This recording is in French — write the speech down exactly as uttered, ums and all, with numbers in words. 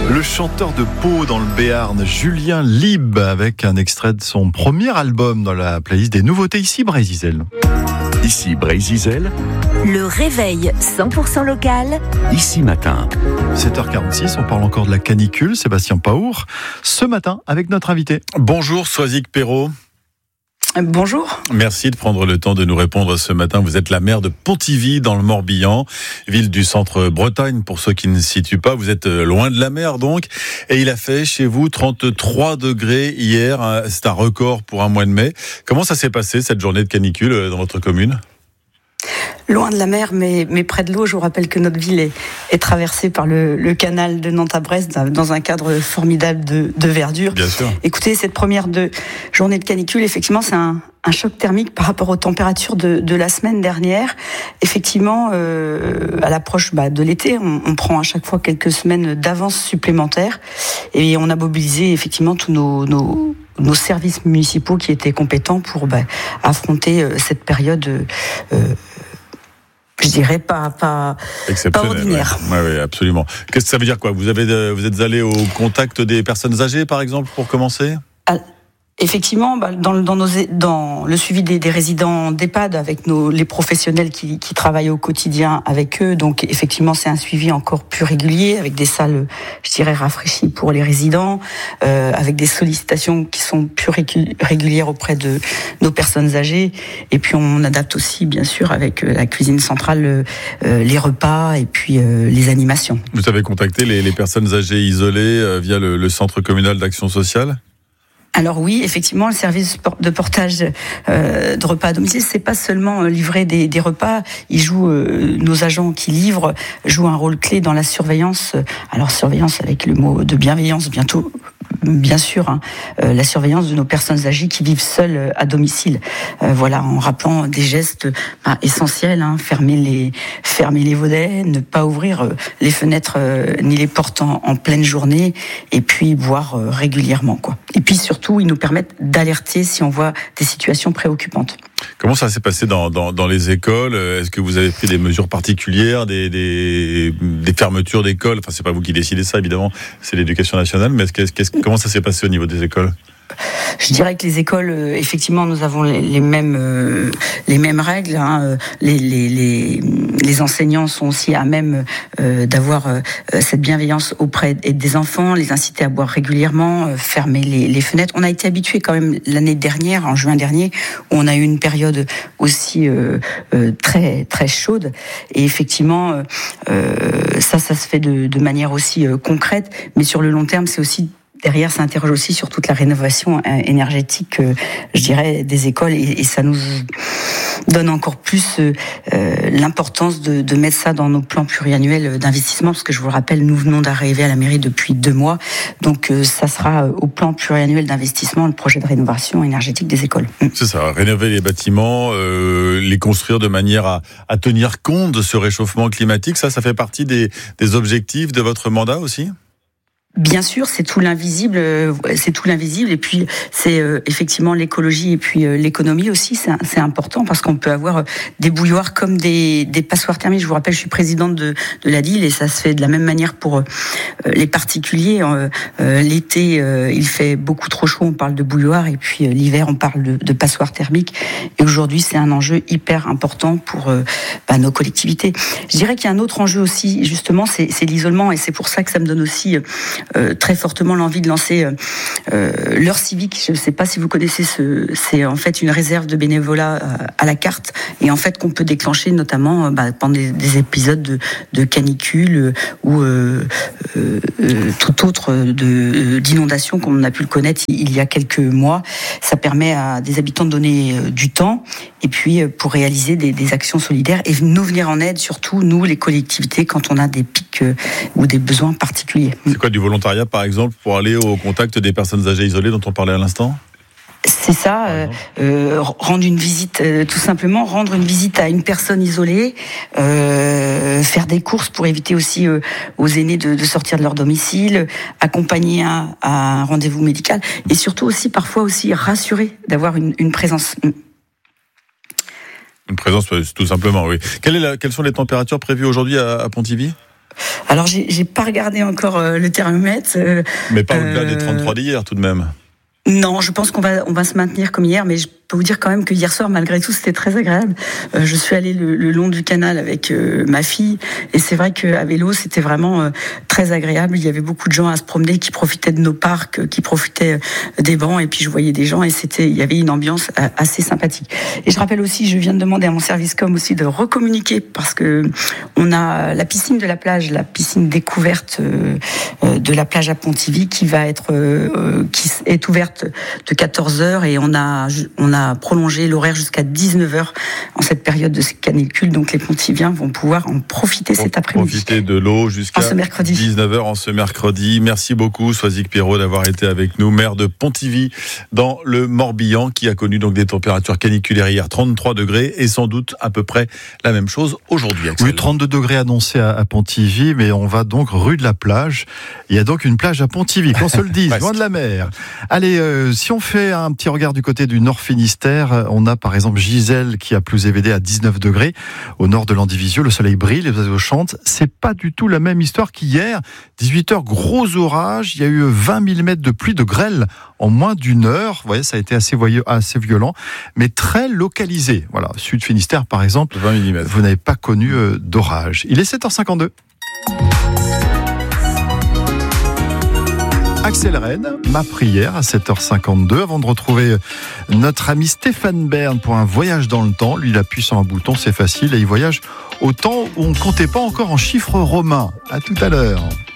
Le chanteur de Pau dans le Béarn, Julien Lieb, avec un extrait de son premier album dans la playlist des nouveautés ici, Brésil. Ici Brésil. Le réveil cent pour cent local. Ici matin. sept heures quarante-six, on parle encore de la canicule. Sébastien Paour, ce matin avec notre invité. Bonjour Soisic Perrault. Bonjour. Merci de prendre le temps de nous répondre ce matin. Vous êtes la maire de Pontivy dans le Morbihan, ville du centre Bretagne pour ceux qui ne se situent pas. Vous êtes loin de la mer donc. Et il a fait chez vous trente-trois degrés hier. C'est un record pour un mois de mai. Comment ça s'est passé cette journée de canicule dans votre commune ? Loin de la mer, mais, mais près de l'eau. Je vous rappelle que notre ville est, est traversée par le, le canal de Nantes à Brest dans un cadre formidable de, de verdure. Bien sûr. Écoutez, cette première de, journée de canicule, effectivement, c'est un, un choc thermique par rapport aux températures de, de la semaine dernière. Effectivement, euh, à l'approche bah, de l'été, on, on prend à chaque fois quelques semaines d'avance supplémentaire et on a mobilisé effectivement tous nos, nos nos services municipaux qui étaient compétents pour bah, affronter euh, cette période, euh, je dirais, pas, pas, pas ordinaire. Oui, ouais, ouais, absolument. Qu'est-ce que ça veut dire quoi ? Vous, avez, vous êtes allé au contact des personnes âgées, par exemple, pour commencer ? ah, Effectivement, bah, dans, dans, nos, dans le suivi des, des résidents d'EHPAD, avec nos, les professionnels qui, qui travaillent au quotidien avec eux, donc effectivement c'est un suivi encore plus régulier, avec des salles, je dirais, rafraîchies pour les résidents, euh, avec des sollicitations qui sont plus régulières auprès de nos personnes âgées, et puis on adapte aussi, bien sûr, avec la cuisine centrale, euh, les repas et puis euh, les animations. Vous avez contacté les, les personnes âgées isolées euh, via le, le centre communal d'action sociale ? Alors oui, effectivement, le service de portage euh, de repas à domicile, c'est pas seulement livrer des, des repas. Ils jouent, euh, nos agents qui livrent jouent un rôle clé dans la surveillance. Alors surveillance avec le mot de bienveillance, bientôt. Bien sûr, hein, euh, la surveillance de nos personnes âgées qui vivent seules euh, à domicile. Euh, voilà, en rappelant des gestes bah, essentiels, hein, fermer les fermer les volets, ne pas ouvrir euh, les fenêtres euh, ni les portes en, en pleine journée, et puis boire euh, régulièrement, quoi. Et puis surtout, ils nous permettent d'alerter si on voit des situations préoccupantes. Comment ça s'est passé dans, dans, dans les écoles ? Est-ce que vous avez pris des mesures particulières, des, des, des fermetures d'écoles ? Enfin, c'est pas vous qui décidez ça, évidemment, c'est l'Éducation nationale, mais est-ce, est-ce, comment ça s'est passé au niveau des écoles ? Je dirais que les écoles, euh, effectivement, nous avons les, les mêmes euh, les mêmes règles. Hein. Les, les, les, les enseignants sont aussi à même euh, d'avoir euh, cette bienveillance auprès des enfants, les inciter à boire régulièrement, euh, fermer les, les fenêtres. On a été habitués quand même l'année dernière, en juin dernier, où on a eu une période aussi euh, euh, très très chaude. Et effectivement, euh, ça, ça se fait de, de manière aussi euh, concrète, mais sur le long terme, c'est aussi derrière, ça interroge aussi sur toute la rénovation énergétique, euh, je dirais, des écoles, et, et ça nous donne encore plus euh, l'importance de, de mettre ça dans nos plans pluriannuels d'investissement, parce que je vous le rappelle, nous venons d'arriver à la mairie depuis deux mois, donc euh, ça sera au plan pluriannuel d'investissement, le projet de rénovation énergétique des écoles. C'est ça, rénover les bâtiments, euh, les construire de manière à, à tenir compte de ce réchauffement climatique, ça, ça fait partie des, des objectifs de votre mandat aussi ? Bien sûr, c'est tout l'invisible, c'est tout l'invisible, et puis c'est euh, effectivement l'écologie et puis euh, l'économie aussi, c'est, c'est important parce qu'on peut avoir des bouilloires comme des, des passoires thermiques. Je vous rappelle, je suis présidente de, de la D I L et ça se fait de la même manière pour euh, les particuliers. Euh, euh, l'été, euh, il fait beaucoup trop chaud, on parle de bouilloire, et puis euh, l'hiver, on parle de, de passoires thermiques. Et aujourd'hui, c'est un enjeu hyper important pour euh, bah, nos collectivités. Je dirais qu'il y a un autre enjeu aussi, justement, c'est, c'est l'isolement, et c'est pour ça que ça me donne aussi Euh, très fortement l'envie de lancer euh, l'heure civique. Je ne sais pas si vous connaissez ce, c'est en fait une réserve de bénévolat euh, à la carte, et en fait qu'on peut déclencher notamment euh, bah, pendant des, des épisodes de, de canicule euh, ou euh, euh, euh, tout autre de, euh, d'inondation comme on a pu le connaître il y a quelques mois. Ça permet à des habitants de donner euh, du temps, et puis euh, pour réaliser des, des actions solidaires et nous venir en aide, surtout nous les collectivités, quand on a des pics euh, ou des besoins particuliers. C'est quoi, du volontariat par exemple pour aller au contact des personnes âgées isolées dont on parlait à l'instant ? C'est ça, euh, euh, rendre une visite, euh, tout simplement, rendre une visite à une personne isolée, euh, faire des courses pour éviter aussi euh, aux aînés de, de sortir de leur domicile, accompagner à, à un rendez-vous médical, et surtout aussi, parfois aussi, rassurer, d'avoir une, une présence. Une présence, tout simplement, oui. Quelle est la, quelles sont les températures prévues aujourd'hui à, à Pontivy ? Alors, j'ai, j'ai pas regardé encore euh, le thermomètre. Euh, Mais pas au-delà euh, des trente-trois d'hier, tout de même. Non, je pense qu'on va, on va se maintenir comme hier, mais je peux vous dire quand même que hier soir, malgré tout, c'était très agréable. Euh, je suis allée le, le long du canal avec euh, ma fille, et c'est vrai qu'à vélo, c'était vraiment euh, très agréable. Il y avait beaucoup de gens à se promener, qui profitaient de nos parcs, euh, qui profitaient euh, des bancs, et puis je voyais des gens, et c'était, il y avait une ambiance euh, assez sympathique. Et je rappelle aussi, je viens de demander à mon service com aussi de recommuniquer, parce que on a la piscine de la plage, la piscine découverte euh, euh, de la plage à Pontivy, qui va être, euh, qui est ouverte de quatorze heures, et on a, on a prolongé l'horaire jusqu'à dix-neuf heures en cette période de canicule. Donc les Pontiviens vont pouvoir en profiter cet après-midi. Profiter de l'eau jusqu'à dix-neuf heures en ce mercredi. Merci beaucoup, Soisic Perrault, d'avoir été avec nous, maire de Pontivy dans le Morbihan, qui a connu donc des températures caniculaires hier, trente-trois degrés, et sans doute à peu près la même chose aujourd'hui. Axel. Oui, trente-deux degrés annoncés à, à Pontivy, mais on va donc rue de la plage. Il y a donc une plage à Pontivy, qu'on se le dise, loin de la mer. Allez, euh, si on fait un petit regard du côté du Nord Finistère, on a par exemple Gisèle qui a plus évédé à dix-neuf degrés. Au nord de Landivisiau, le soleil brille, les oiseaux chantent. C'est pas du tout la même histoire qu'hier. dix-huit heures, gros orage. Il y a eu vingt millimètres de pluie de grêle en moins d'une heure. Vous voyez, ça a été assez, voyeux, assez violent, mais très localisé. Voilà, Sud Finistère par exemple, vingt millimètres. Vous n'avez pas connu euh, d'orage. Il est sept heures cinquante-deux. Axel Rennes, ma prière à sept heures cinquante-deux, avant de retrouver notre ami Stéphane Bern pour un voyage dans le temps. Lui, il appuie sur un bouton, c'est facile, et il voyage au temps où on ne comptait pas encore en chiffres romains. À tout à l'heure.